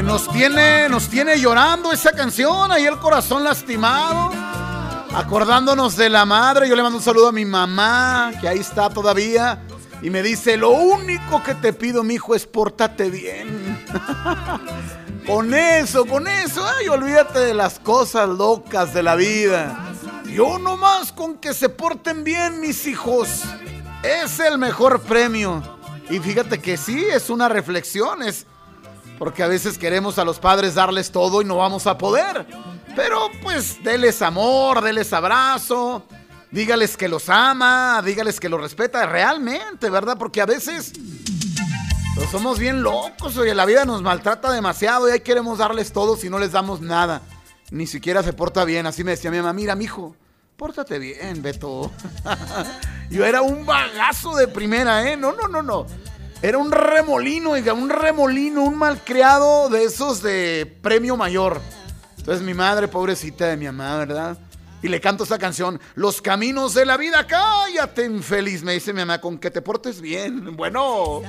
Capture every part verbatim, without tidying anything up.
Nos tiene, nos tiene llorando esa canción, ahí el corazón lastimado, acordándonos de la madre. Yo le mando un saludo a mi mamá, que ahí está todavía, y me dice: lo único que te pido, mijo, es pórtate bien. Con eso, con eso, ay, olvídate de las cosas locas de la vida. Yo nomás con que se porten bien, mis hijos, es el mejor premio. Y fíjate que sí, es una reflexión, es porque a veces queremos a los padres darles todo y no vamos a poder. Pero pues déles amor, déles abrazo, dígales que los ama, dígales que los respeta realmente, ¿verdad? Porque a veces pues, somos bien locos, oye, la vida nos maltrata demasiado y ahí queremos darles todo si no les damos nada. Ni siquiera se porta bien. Así me decía mi mamá: mira, mijo, pórtate bien, Beto. Yo era un bagazo de primera, ¿eh? No, no, no, no. Era un remolino, oiga, un remolino, un malcriado de esos de premio mayor. Entonces mi madre, pobrecita de mi mamá, ¿verdad? Y le canto esa canción: los caminos de la vida, cállate, infeliz. Me dice mi mamá: con que te portes bien. Bueno.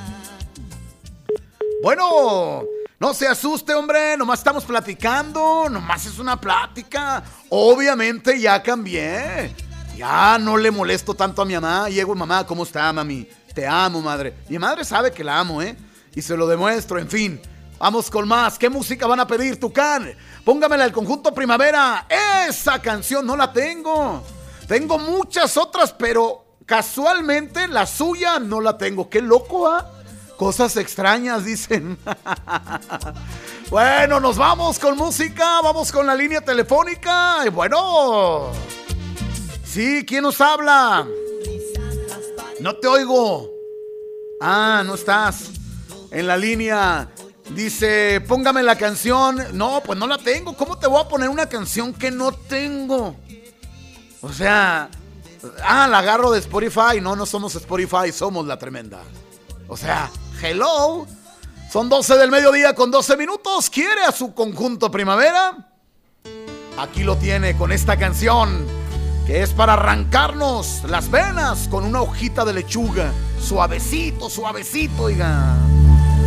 Bueno. No se asuste, hombre, nomás estamos platicando, nomás es una plática. Obviamente ya cambié. Ya no le molesto tanto a mi mamá. Llego: mamá, ¿cómo está, mami? Te amo, madre. Mi madre sabe que la amo, ¿eh? Y se lo demuestro, en fin. Vamos con más. ¿Qué música van a pedir, Tucán? Póngamela el Conjunto Primavera. Esa canción no la tengo. Tengo muchas otras, pero casualmente la suya no la tengo. Qué loco, ¿ah? ¿eh? Cosas extrañas, dicen. Bueno, nos vamos con música. Vamos con la línea telefónica. Y bueno. Sí, ¿quién nos habla? No te oigo. Ah, no estás en la línea. Dice: póngame la canción. No, pues no la tengo. ¿Cómo te voy a poner una canción que no tengo? O sea, ah, la agarro de Spotify. No, no somos Spotify, somos La Tremenda. O sea, hello. Son doce del mediodía con doce minutos. ¿Quiere a su Conjunto Primavera? Aquí lo tiene con esta canción, que es para arrancarnos las venas con una hojita de lechuga. Suavecito, suavecito, oiga.